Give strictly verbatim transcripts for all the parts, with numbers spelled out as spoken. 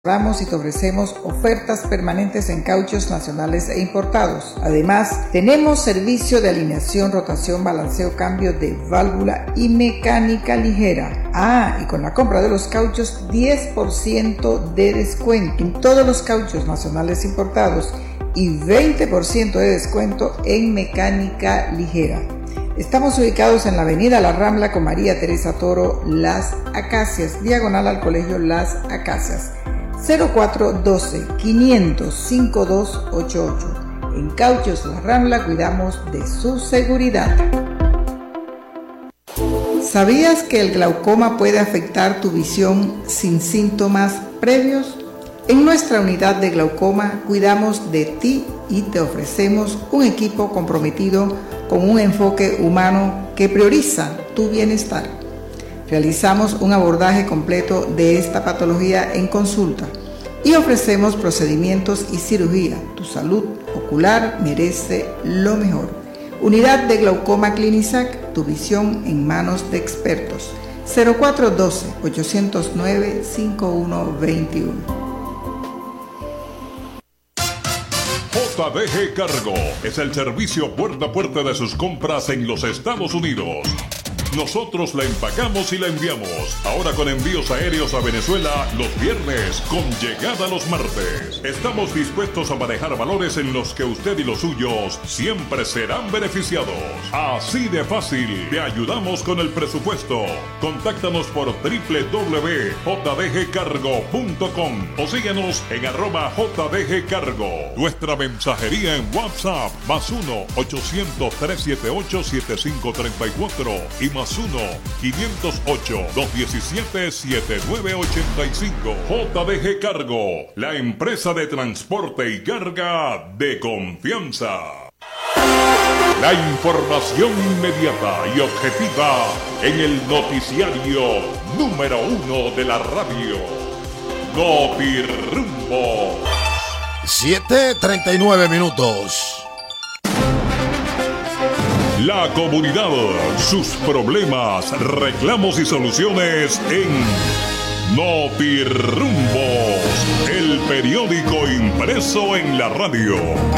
Ramos y te ofrecemos ofertas permanentes en cauchos nacionales e importados. Además, tenemos servicio de alineación, rotación, balanceo, cambio de válvula y mecánica ligera. Ah, y con la compra de los cauchos, diez por ciento de descuento en todos los cauchos nacionales importados y veinte por ciento de descuento en mecánica ligera. Estamos ubicados en la avenida La Rambla con María Teresa Toro, Las Acacias, diagonal al colegio Las Acacias. cero cuatro uno dos, quinientos, cincuenta y dos ochenta y ocho. En Cauchos La Rambla cuidamos de su seguridad. ¿Sabías que el glaucoma puede afectar tu visión sin síntomas previos? En nuestra unidad de glaucoma cuidamos de ti y te ofrecemos un equipo comprometido con un enfoque humano que prioriza tu bienestar. Realizamos un abordaje completo de esta patología en consulta y ofrecemos procedimientos y cirugía. Tu salud ocular merece lo mejor. Unidad de Glaucoma Clinisac, tu visión en manos de expertos. cero cuatro uno dos, ocho cero nueve, cinco uno dos uno. J D G Cargo es el servicio puerta a puerta de sus compras en los Estados Unidos. Nosotros la empacamos y la enviamos. Ahora con envíos aéreos a Venezuela los viernes, con llegada los martes. Estamos dispuestos a manejar valores en los que usted y los suyos siempre serán beneficiados. Así de fácil, te ayudamos con el presupuesto. Contáctanos por doble u doble u doble u punto j d g cargo punto com o síguenos en arroba J D G Cargo. Nuestra mensajería en WhatsApp, más uno, ochocientos, trescientos setenta y ocho, setenta y cinco treinta y cuatro y más más uno, quinientos ocho, doscientos diecisiete, setenta y nueve ochenta y cinco. J D G Cargo, la empresa de transporte y carga de confianza. La información inmediata y objetiva en el noticiario número uno de la radio. Notirumbo. siete treinta y nueve minutos. La comunidad, sus problemas, reclamos y soluciones en Notirumbos, el periódico impreso en la radio.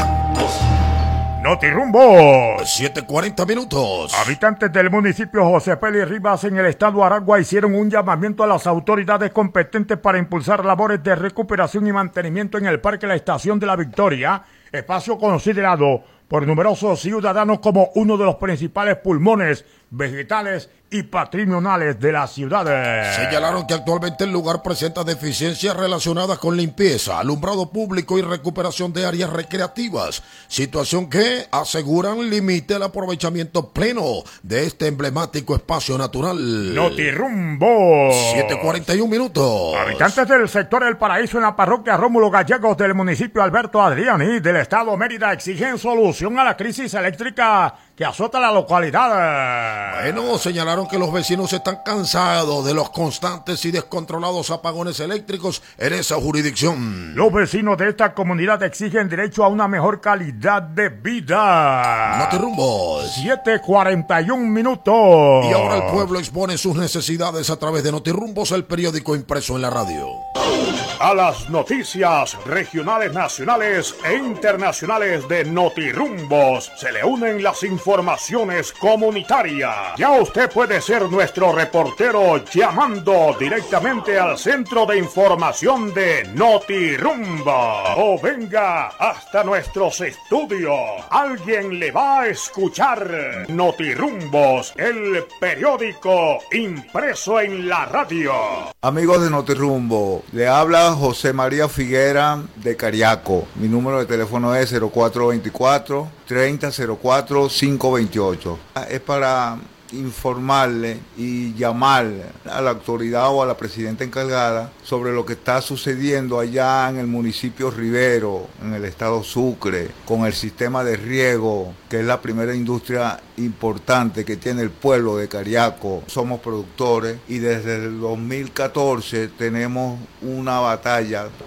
Notirumbos. siete cuarenta minutos. Habitantes del municipio José Pélez Rivas en el estado Aragua hicieron un llamamiento a las autoridades competentes para impulsar labores de recuperación y mantenimiento en el Parque La Estación de la Victoria, espacio considerado por numerosos ciudadanos como uno de los principales pulmones vegetales y patrimoniales de las ciudades. Señalaron que actualmente el lugar presenta deficiencias relacionadas con limpieza, alumbrado público y recuperación de áreas recreativas, situación que, aseguran, limita el aprovechamiento pleno de este emblemático espacio natural. Notirumbo. siete cuarenta y un minutos. Habitantes del sector El Paraíso en la parroquia Rómulo Gallegos del municipio Alberto Adriani del estado Mérida exigen solución a la crisis eléctrica que azota la localidad. Bueno, señalaron que los vecinos están cansados de los constantes y descontrolados apagones eléctricos en esa jurisdicción. Los vecinos de esta comunidad exigen derecho a una mejor calidad de vida. Notirumbos. siete cuarenta y un minutos. Y ahora el pueblo expone sus necesidades a través de Notirumbos, el periódico impreso en la radio. A las noticias regionales, nacionales e internacionales de Notirumbos se le unen las informaciones comunitarias. Ya usted puede ser nuestro reportero llamando directamente al centro de información de Notirumbo o venga hasta nuestros estudios. Alguien le va a escuchar. Notirumbos, el periódico impreso en la radio. Amigos de Notirumbo, le habla José María Figuera de Cariaco. Mi número de teléfono es cero cuatro veinticuatro, treinta, cero cuatro, cinco veintiocho. Es para informarle y llamarle a la autoridad o a la presidenta encargada sobre lo que está sucediendo allá en el municipio Rivero, en el estado Sucre, con el sistema de riego, que es la primera industria importante que tiene el pueblo de Cariaco. Somos productores y desde el dos mil catorce tenemos una batalla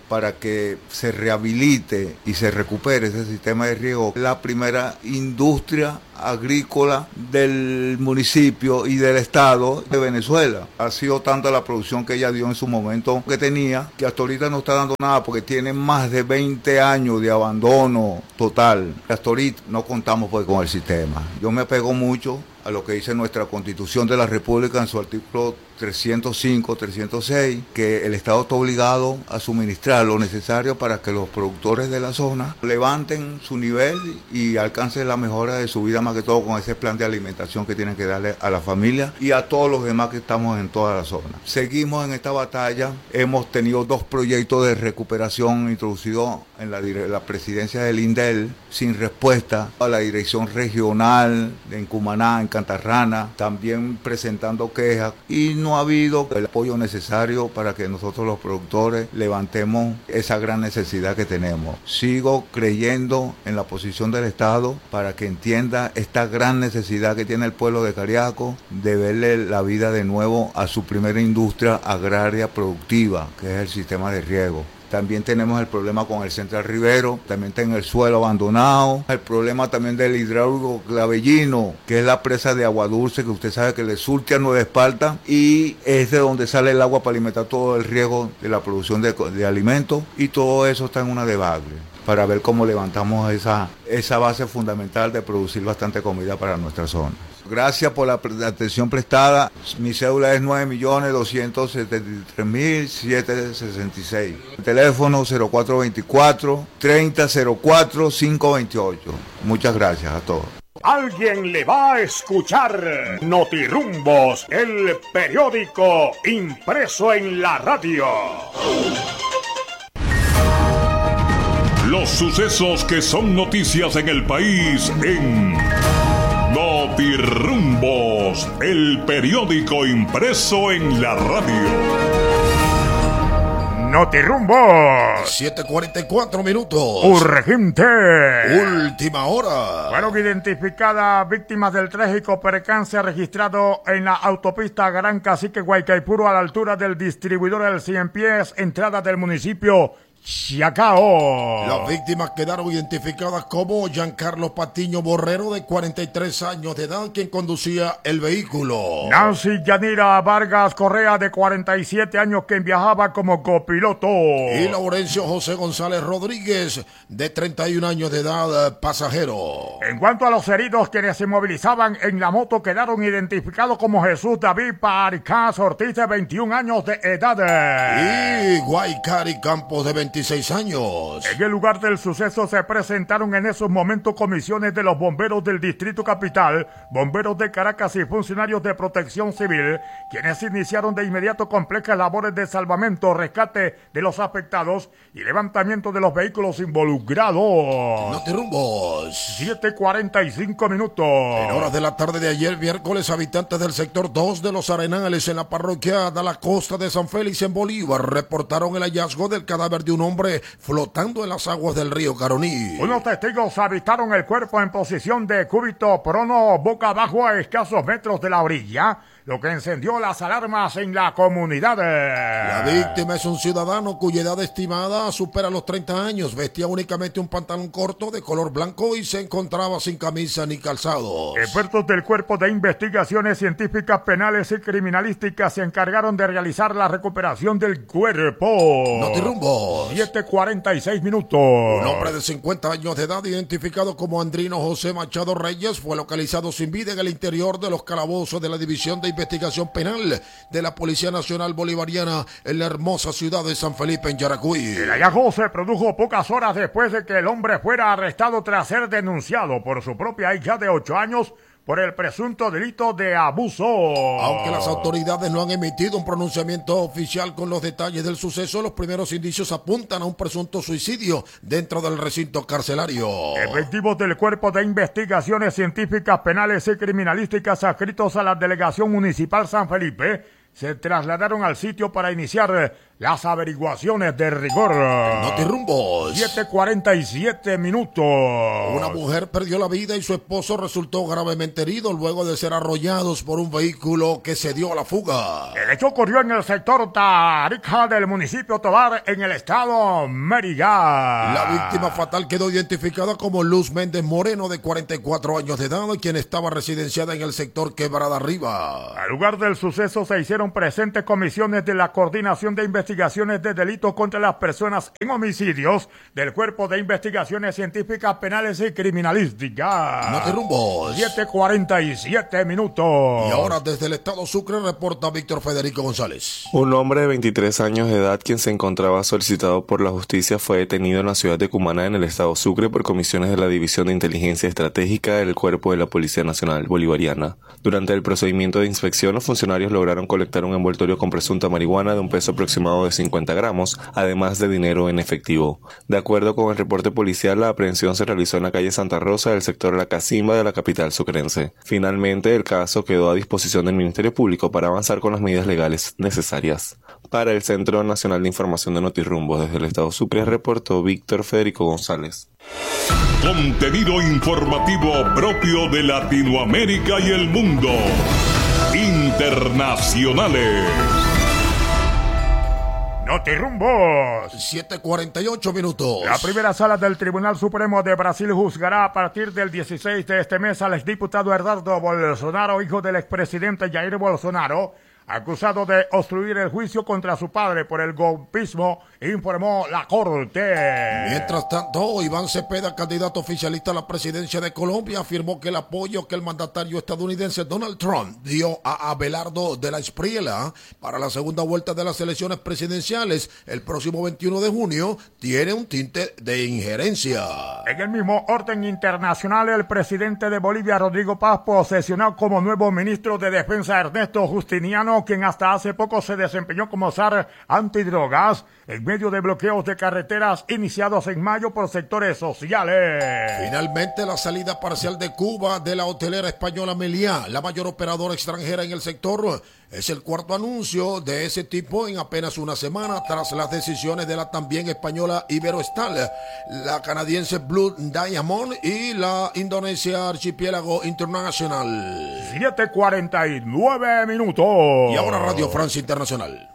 para que se rehabilite y se recupere ese sistema de riego. La primera industria agrícola del municipio y del estado de Venezuela. Ha sido tanta la producción que ella dio en su momento que tenía, que hasta ahorita no está dando nada porque tiene más de veinte años de abandono total. Hasta ahorita no contamos pues con el sistema. Yo me apego mucho a lo que dice nuestra Constitución de la República en su artículo trescientos cinco, trescientos seis, que el Estado está obligado a suministrar lo necesario para que los productores de la zona levanten su nivel y alcancen la mejora de su vida, más que todo con ese plan de alimentación que tienen que darle a la familia y a todos los demás que estamos en toda la zona. Seguimos en esta batalla, hemos tenido dos proyectos de recuperación introducidos en la, la presidencia del INDEL sin respuesta a la dirección regional en Cumaná, en Cantarrana, también presentando quejas y no ha habido el apoyo necesario para que nosotros los productores levantemos esa gran necesidad que tenemos. Sigo creyendo en la posición del Estado para que entienda esta gran necesidad que tiene el pueblo de Cariaco de verle la vida de nuevo a su primera industria agraria productiva, que es el sistema de riego. También tenemos el problema con el Central Rivero, también está en el suelo abandonado. El problema también del hidráulico Clavellino, que es la presa de agua dulce, que usted sabe que le surte a Nueva Esparta y es de donde sale el agua para alimentar todo el riego de la producción de, de alimentos. Y todo eso está en una debacle para ver cómo levantamos esa, esa base fundamental de producir bastante comida para nuestra zona. Gracias por la atención prestada. Mi cédula es nueve millones doscientos setenta y tres mil setecientos sesenta y seis. Teléfono cero cuatro veinticuatro, treinta cero cuatro, quinientos veintiocho. Muchas gracias a todos. Alguien le va a escuchar. Notirumbos, el periódico impreso en la radio. Los sucesos que son noticias en el país en Notirumbos, el periódico impreso en la radio. Notirumbos. siete cuarenta y cuatro minutos. Urgente. Última hora. Fueron identificadas víctimas del trágico percance registrado en la autopista Gran Cacique Guaycaipuro a la altura del distribuidor del Cien Pies, entrada del municipio Chacao. Las víctimas quedaron identificadas como Giancarlo Patiño Borrero, de cuarenta y tres años de edad, quien conducía el vehículo. Nancy Yanira Vargas Correa, de cuarenta y siete años, quien viajaba como copiloto. Y Laurencio José González Rodríguez, de treinta y un años de edad, pasajero. En cuanto a los heridos, quienes se movilizaban en la moto quedaron identificados como Jesús David Paricás Ortiz, de veintiún años de edad. Y Guaycari Campos, de veintiséis años. En el lugar del suceso se presentaron en esos momentos comisiones de los bomberos del Distrito Capital, bomberos de Caracas y funcionarios de Protección Civil, quienes iniciaron de inmediato complejas labores de salvamento, rescate de los afectados y levantamiento de los vehículos involucrados. Notirumbos. siete cuarenta y cinco minutos. En horas de la tarde de ayer, miércoles, habitantes del sector dos de Los Arenales, en la parroquia de la Costa de San Félix, en Bolívar, reportaron el hallazgo del cadáver de un hombre flotando en las aguas del río Caroní. Unos testigos avistaron el cuerpo en posición de cúbito prono, boca abajo, a escasos metros de la orilla, lo que encendió las alarmas en la comunidad. La víctima es un ciudadano cuya edad estimada supera los treinta años, vestía únicamente un pantalón corto de color blanco y se encontraba sin camisa ni calzados. Expertos del Cuerpo de Investigaciones Científicas Penales y Criminalísticas se encargaron de realizar la recuperación del cuerpo. Notirumbos. siete cuarenta y seis minutos. Un hombre de cincuenta años de edad, identificado como Andrino José Machado Reyes, fue localizado sin vida en el interior de los calabozos de la División de Investigación Penal de la Policía Nacional Bolivariana en la hermosa ciudad de San Felipe, en Yaracuy. El hallazgo se produjo pocas horas después de que el hombre fuera arrestado tras ser denunciado por su propia hija de ocho años por el presunto delito de abuso. Aunque las autoridades no han emitido un pronunciamiento oficial con los detalles del suceso, los primeros indicios apuntan a un presunto suicidio dentro del recinto carcelario. Efectivos del Cuerpo de Investigaciones Científicas Penales y Criminalísticas adscritos a la Delegación Municipal San Felipe se trasladaron al sitio para iniciar las averiguaciones de rigor. Notirrumbos. siete cuarenta y siete minutos. Una mujer perdió la vida y su esposo resultó gravemente herido luego de ser arrollados por un vehículo que se dio a la fuga. El hecho ocurrió en el sector Tarija del municipio Tovar, en el estado Mérida. La víctima fatal quedó identificada como Luz Méndez Moreno, de cuarenta y cuatro años de edad, quien estaba residenciada en el sector Quebrada Arriba. Al lugar del suceso se hicieron presentes comisiones de la Coordinación de Investigaciones de Delitos contra las Personas en Homicidios del Cuerpo de Investigaciones Científicas Penales y Criminalísticas. Notirrumbos. siete cuarenta y siete minutos. Y ahora desde el estado Sucre reporta Víctor Federico González. Un hombre de veintitrés años de edad, quien se encontraba solicitado por la justicia, fue detenido en la ciudad de Cumaná, en el estado Sucre, por comisiones de la División de Inteligencia Estratégica del Cuerpo de la Policía Nacional Bolivariana. Durante el procedimiento de inspección, los funcionarios lograron colectar un envoltorio con presunta marihuana de un peso aproximado de cincuenta gramos, además de dinero en efectivo. De acuerdo con el reporte policial, la aprehensión se realizó en la calle Santa Rosa del sector La Cacimba de la capital sucrense. Finalmente, el caso quedó a disposición del Ministerio Público para avanzar con las medidas legales necesarias. Para el Centro Nacional de Información de Notirrumbos, desde el estado Sucre, reportó Víctor Federico González. Contenido informativo propio de Latinoamérica y el mundo. Internacionales. Notirrumbos. siete cuarenta y ocho minutos. La primera sala del Tribunal Supremo de Brasil juzgará a partir del dieciséis de este mes al exdiputado Eduardo Bolsonaro, hijo del expresidente Jair Bolsonaro, acusado de obstruir el juicio contra su padre por el golpismo, informó la Corte. Mientras tanto, Iván Cepeda, candidato oficialista a la presidencia de Colombia, afirmó que el apoyo que el mandatario estadounidense Donald Trump dio a Abelardo de la Espriella para la segunda vuelta de las elecciones presidenciales el próximo veintiuno de junio tiene un tinte de injerencia. En el mismo orden internacional, el presidente de Bolivia, Rodrigo Paz, posesionó como nuevo ministro de Defensa Ernesto Justiniano, quien hasta hace poco se desempeñó como zar antidrogas en medio de bloqueos de carreteras iniciados en mayo por sectores sociales. Finalmente, la salida parcial de Cuba de la hotelera española Meliá, la mayor operadora extranjera en el sector, es el cuarto anuncio de ese tipo en apenas una semana tras las decisiones de la también española Iberoestal, la canadiense Blue Diamond y la Indonesia Archipiélago International. siete cuarenta y nueve minutos. Y ahora Radio Francia Internacional.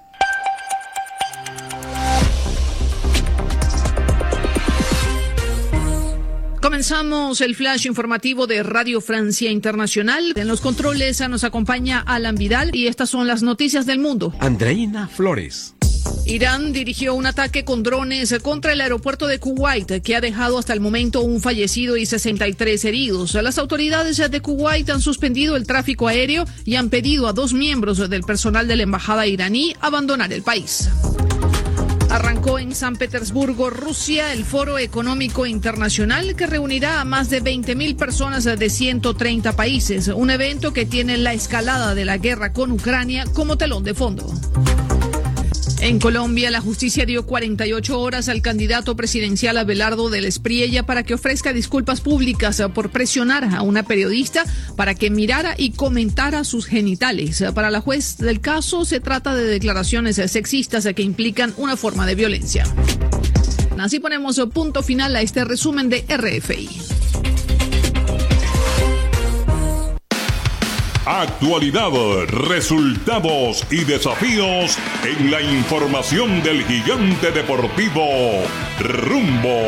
Comenzamos el flash informativo de Radio Francia Internacional. En los controles nos acompaña Alan Vidal y estas son las noticias del mundo. Andreina Flores. Irán dirigió un ataque con drones contra el aeropuerto de Kuwait, que ha dejado hasta el momento un fallecido y sesenta y tres heridos. Las autoridades de Kuwait han suspendido el tráfico aéreo y han pedido a dos miembros del personal de la embajada iraní abandonar el país. Arrancó en San Petersburgo, Rusia, el Foro Económico Internacional, que reunirá a más de veinte mil personas de ciento treinta países, un evento que tiene la escalada de la guerra con Ucrania como telón de fondo. En Colombia, la justicia dio cuarenta y ocho horas al candidato presidencial Abelardo de la Espriella para que ofrezca disculpas públicas por presionar a una periodista para que mirara y comentara sus genitales. Para la juez del caso, se trata de declaraciones sexistas que implican una forma de violencia. Así ponemos punto final a este resumen de R F I. Actualidad, resultados y desafíos en la información del gigante deportivo Rumbo.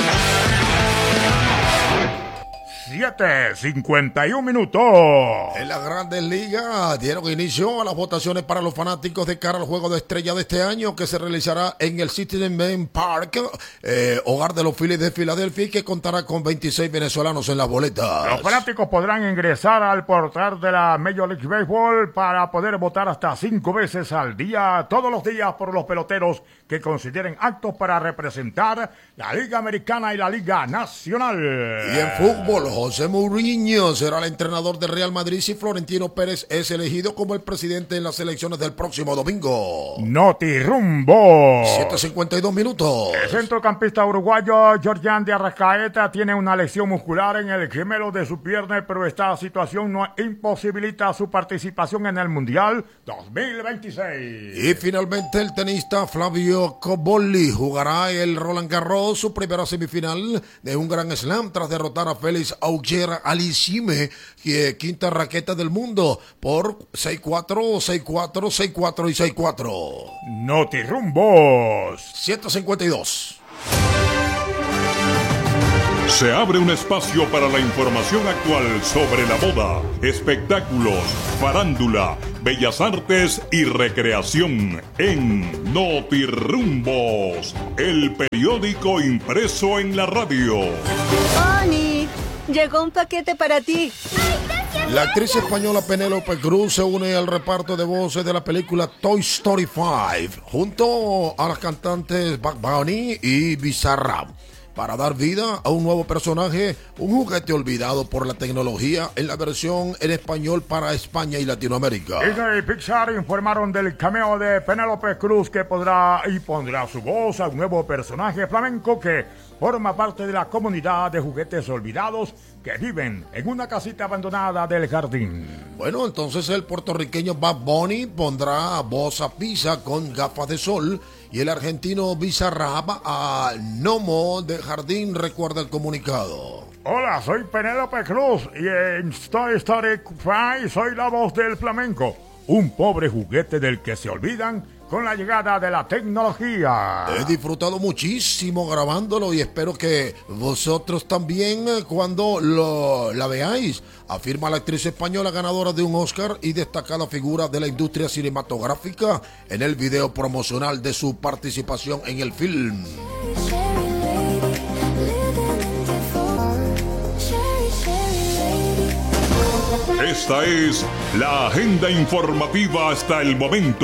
siete cincuenta y uno minutos. En las Grandes Ligas dieron inicio a las votaciones para los fanáticos de cara al Juego de Estrella de este año, que se realizará en el Citizen Park, eh, hogar de los Phillies de Filadelfia, y que contará con veintiséis venezolanos en las boletas. Los fanáticos podrán ingresar al portal de la Major League Baseball para poder votar hasta cinco veces al día, todos los días, por los peloteros que consideren aptos para representar la Liga Americana y la Liga Nacional. Y en fútbol, José Mourinho será el entrenador del Real Madrid si Florentino Pérez es elegido como el presidente en las elecciones del próximo domingo. Noti Rumbo. siete cincuenta y dos minutos. El centrocampista uruguayo Jorjan de Arrascaeta tiene una lesión muscular en el gemelo de su pierna, pero esta situación no imposibilita su participación en el Mundial dos mil veintiséis. Y finalmente el tenista Flavio Cobolli jugará el Roland Garros, su primera semifinal de un Grand Slam tras derrotar a Félix Auger-Aliassime, quinta raqueta del mundo, por seis cuatro, seis cuatro, seis cuatro y seis cuatro. Noti Rumbos. siete cincuenta y dos. Se abre un espacio para la información actual sobre la moda, espectáculos, farándula, bellas artes y recreación en Notirumbos, el periódico impreso en la radio. Bonnie, llegó un paquete para ti. La actriz española Penélope Cruz se une al reparto de voces de la película Toy Story cinco junto a las cantantes Bad Bunny y Bizarrap, para dar vida a un nuevo personaje, un juguete olvidado por la tecnología en la versión en español para España y Latinoamérica. Disney y Pixar informaron del cameo de Penélope Cruz, que podrá y pondrá su voz a un nuevo personaje flamenco que forma parte de la comunidad de juguetes olvidados que viven en una casita abandonada del jardín. Bueno, entonces el puertorriqueño Bad Bunny pondrá voz a Pisa con gafas de sol y el argentino Bizarrap a Gnomo de jardín, recuerda el comunicado. Hola, soy Penélope Cruz y en Toy Story cinco soy la voz del flamenco, un pobre juguete del que se olvidan con la llegada de la tecnología. He disfrutado muchísimo grabándolo y espero que vosotros también cuando lo, la veáis, afirma la actriz española ganadora de un Oscar y destacada figura de la industria cinematográfica en el video promocional de su participación en el film. Esta es la agenda informativa hasta el momento.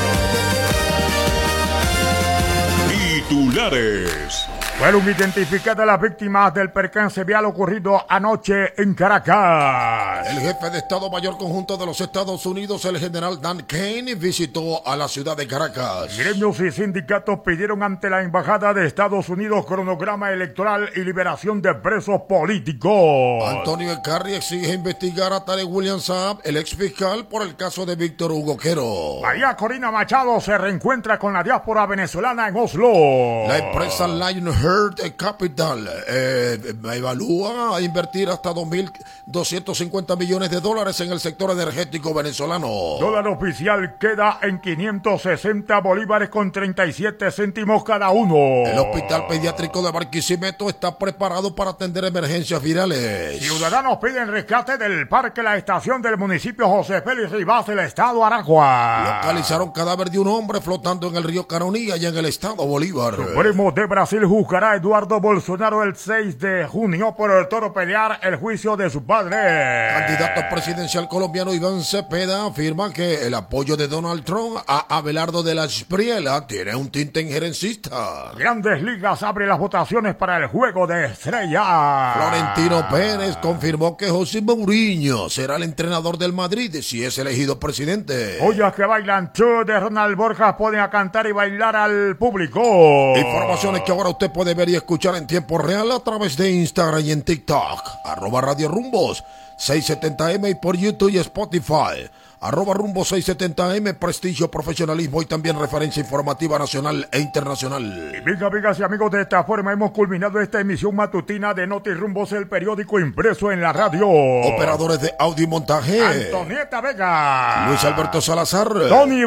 Titulares. Fueron identificadas las víctimas del percance vial ocurrido anoche en Caracas. El jefe de Estado Mayor Conjunto de los Estados Unidos, el general Dan Kane, visitó a la ciudad de Caracas. Gremios y sindicatos pidieron ante la Embajada de Estados Unidos cronograma electoral y liberación de presos políticos. Antonio Ecarri exige investigar a Tarek William Saab, el ex fiscal, por el caso de Víctor Hugo Quero. María Corina Machado se reencuentra con la diáspora venezolana en Oslo. La empresa Lionheart Capital eh, evalúa a invertir hasta dos mil doscientos cincuenta millones de dólares en el sector energético venezolano. Dólar oficial queda en quinientos sesenta bolívares con treinta y siete céntimos cada uno. El Hospital Pediátrico de Barquisimeto está preparado para atender emergencias virales. Ciudadanos piden rescate del parque La Estación del municipio José Félix Rivas del estado Aragua. Localizaron cadáver de un hombre flotando en el río Caroní, allá en el estado Bolívar. Supremo de Brasil juzgará a Eduardo Bolsonaro el seis de junio por torpedear el juicio de su padre. Candidato presidencial colombiano Iván Cepeda afirma que el apoyo de Donald Trump a Abelardo de la Espriella tiene un tinte injerencista. Grandes Ligas abre las votaciones para el Juego de Estrellas. Florentino Pérez confirmó que José Mourinho será el entrenador del Madrid si es elegido presidente. Ollas que bailan tú de Ronald Borjas ponen a cantar y bailar al público. Informaciones que ahora usted puede ver y escuchar en tiempo real a través de Instagram y en TikTok, arroba Radio Rumbos seiscientos setenta eme y por YouTube y Spotify, arroba Rumbo seiscientos setenta eme, prestigio, profesionalismo y también referencia informativa nacional e internacional. Y bien, amigas y amigos, de esta forma hemos culminado esta emisión matutina de Notirumbos, el periódico impreso en la radio. Operadores de audio y montaje: Antonieta Vega, Luis Alberto Salazar, Tony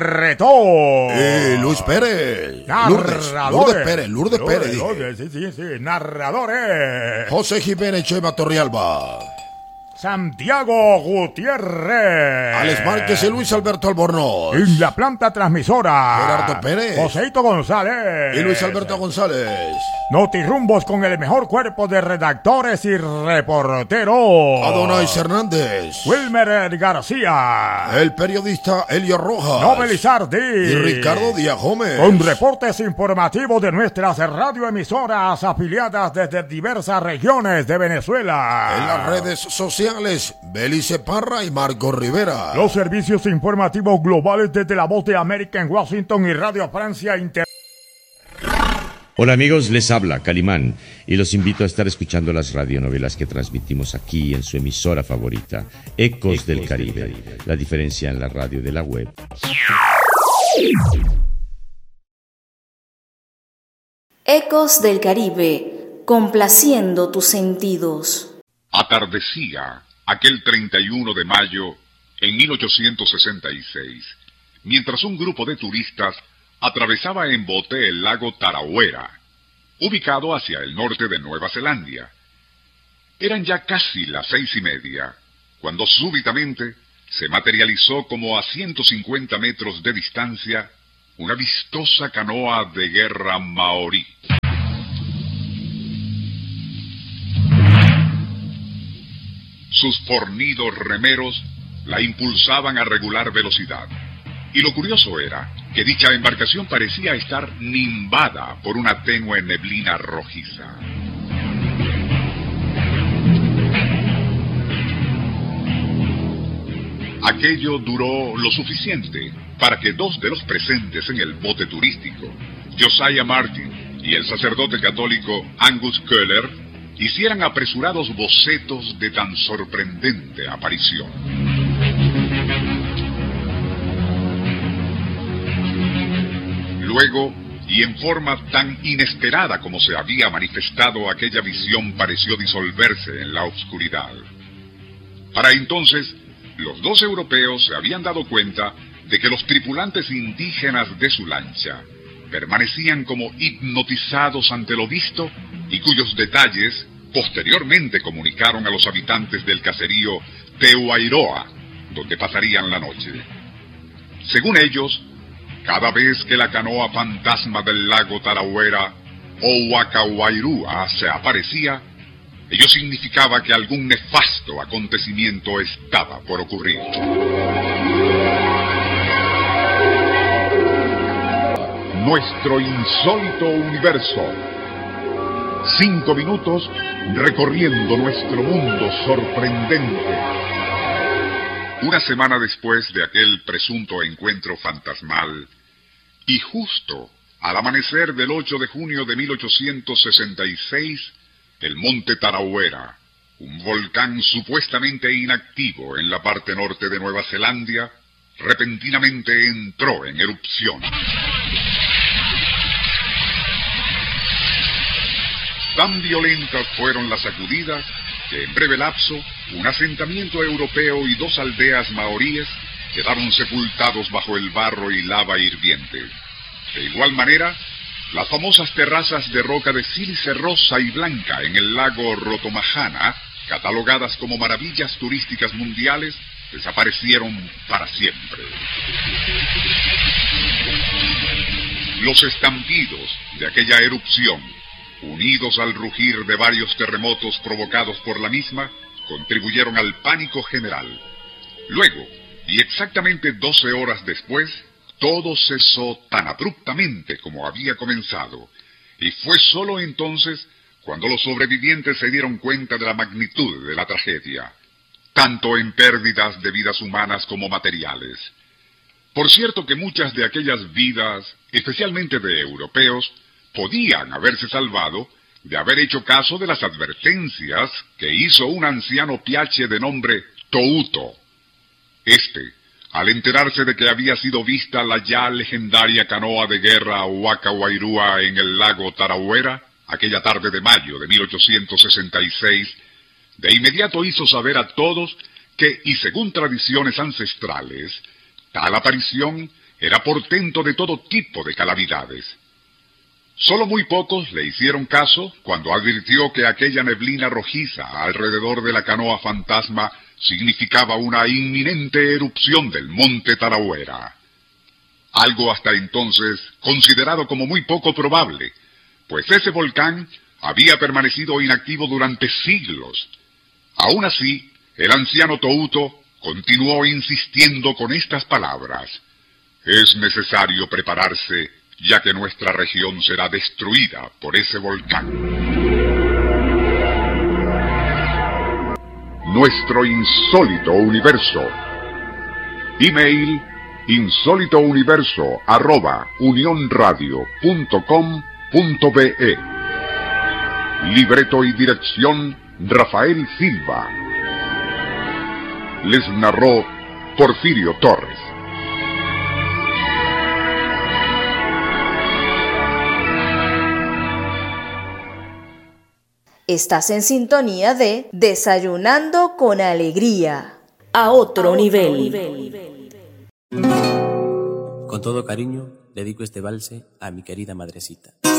Barretón y Luis Pérez. Lourdes, Lourdes Pérez, Lourdes, Lourdes Pérez. Lourdes, sí, sí, sí, narradores: José Jiménez, Chema Torrialba. Santiago Gutiérrez. Alex Márquez y Luis Alberto Albornoz. En la planta transmisora, Gerardo Pérez. Joseito González. Y Luis Alberto González. Notirumbos con el mejor cuerpo de redactores y reporteros. Adonai Hernández. Wilmer García. El periodista Elio Rojas. Nobel Izardi. Y Ricardo Díaz Gómez. Con reportes informativos de nuestras radioemisoras afiliadas desde diversas regiones de Venezuela. En las redes sociales, Belice Parra y Marco Rivera. Los servicios informativos globales desde La Voz de América en Washington y Radio Francia Inter. Hola amigos, les habla Calimán y los invito a estar escuchando las radionovelas que transmitimos aquí en su emisora favorita, Ecos, Ecos del Caribe. del Caribe. La diferencia en la radio de la web. Ecos del Caribe, complaciendo tus sentidos. Atardecía aquel treinta y uno de mayo en mil ochocientos sesenta y seis, mientras un grupo de turistas atravesaba en bote el lago Tarawera, ubicado hacia el norte de Nueva Zelanda. Eran ya casi las seis y media, cuando súbitamente se materializó como a ciento cincuenta metros de distancia una vistosa canoa de guerra maorí. Sus fornidos remeros la impulsaban a regular velocidad. Y lo curioso era que dicha embarcación parecía estar nimbada por una tenue neblina rojiza. Aquello duró lo suficiente para que dos de los presentes en el bote turístico, Josiah Martin y el sacerdote católico Angus Köhler, hicieran apresurados bocetos de tan sorprendente aparición. Luego, y en forma tan inesperada como se había manifestado, aquella visión pareció disolverse en la oscuridad. Para entonces, los dos europeos se habían dado cuenta de que los tripulantes indígenas de su lancha permanecían como hipnotizados ante lo visto y cuyos detalles posteriormente comunicaron a los habitantes del caserío Tehuairoa, donde pasarían la noche. Según ellos, cada vez que la canoa fantasma del lago Tarawera o Huacahuairúa se aparecía, ello significaba que algún nefasto acontecimiento estaba por ocurrir. Nuestro insólito universo. Cinco minutos recorriendo nuestro mundo sorprendente. Una semana después de aquel presunto encuentro fantasmal, y justo al amanecer del ocho de junio de mil ochocientos sesenta y seis, el monte Tarawera, un volcán supuestamente inactivo en la parte norte de Nueva Zelanda, repentinamente entró en erupción. Tan violentas fueron las sacudidas que en breve lapso un asentamiento europeo y dos aldeas maoríes quedaron sepultados bajo el barro y lava hirviente. De igual manera, las famosas terrazas de roca de sílice rosa y blanca en el lago Rotomajana, catalogadas como maravillas turísticas mundiales, desaparecieron para siempre. Los estampidos de aquella erupción, unidos al rugir de varios terremotos provocados por la misma, contribuyeron al pánico general. Luego, y exactamente doce horas después, todo cesó tan abruptamente como había comenzado, y fue sólo entonces cuando los sobrevivientes se dieron cuenta de la magnitud de la tragedia, tanto en pérdidas de vidas humanas como materiales. Por cierto que muchas de aquellas vidas, especialmente de europeos, podían haberse salvado de haber hecho caso de las advertencias que hizo un anciano piache de nombre Touto. Este, al enterarse de que había sido vista la ya legendaria canoa de guerra Huacahuairúa en el lago Tarawera, aquella tarde de mayo de mil ochocientos sesenta y seis, de inmediato hizo saber a todos que, y según tradiciones ancestrales, tal aparición era portento de todo tipo de calamidades. Solo muy pocos le hicieron caso cuando advirtió que aquella neblina rojiza alrededor de la canoa fantasma significaba una inminente erupción del monte Tarahuera. Algo hasta entonces considerado como muy poco probable, pues ese volcán había permanecido inactivo durante siglos. Aún así, el anciano Touto continuó insistiendo con estas palabras: es necesario prepararse, ya que nuestra región será destruida por ese volcán. Nuestro insólito universo. Email insólitouniverso arroba unionradio punto com punto be. Libreto y dirección Rafael Silva. Les narró Porfirio Torres. Estás en sintonía de Desayunando con Alegría. A otro, a nivel. otro nivel. Con todo cariño, dedico este valse a mi querida madrecita.